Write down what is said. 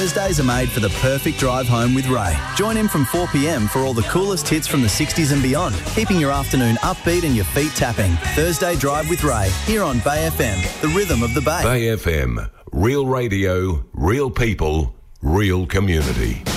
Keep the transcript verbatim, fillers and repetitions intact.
Thursdays are made for the perfect drive home with Ray. Join him from four p m for all the coolest hits from the sixties and beyond, keeping your afternoon upbeat and your feet tapping. Thursday Drive with Ray, here on Bay F M, the rhythm of the Bay. Bay F M, real radio, real people, real community.